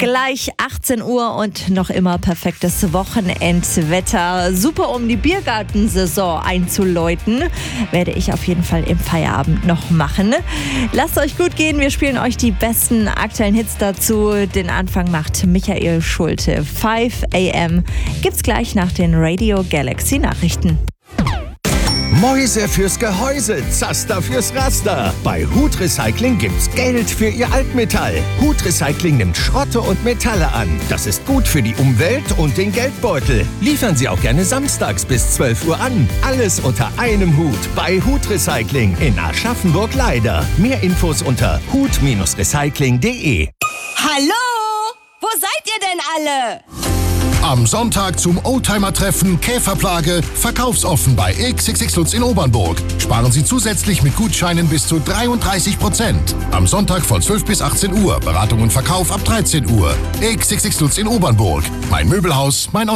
Gleich 18 Uhr und noch immer perfektes Wochenendwetter. Super, um die Biergartensaison einzuläuten, werde ich auf jeden Fall im Feierabend noch machen. Lasst euch gut gehen, wir spielen euch die besten aktuellen Hits dazu. Den Anfang macht Michael Schulte. 5 AM gibt's gleich nach den Radio Galaxy Nachrichten. Mäuse fürs Gehäuse, Zaster fürs Raster. Bei Hut Recycling gibt's Geld für Ihr Altmetall. Hut Recycling nimmt Schrotte und Metalle an. Das ist gut für die Umwelt und den Geldbeutel. Liefern Sie auch gerne samstags bis 12 Uhr an. Alles unter einem Hut bei Hut Recycling in Aschaffenburg-Leider. Mehr Infos unter hut-recycling.de. Hallo? Wo seid ihr denn alle? Am Sonntag zum Oldtimer-Treffen Käferplage verkaufsoffen bei XXX Lutz in Obernburg. Sparen Sie zusätzlich mit Gutscheinen bis zu 33%. Am Sonntag von 12 bis 18 Uhr. Beratung und Verkauf ab 13 Uhr. XXX Lutz in Obernburg. Mein Möbelhaus, mein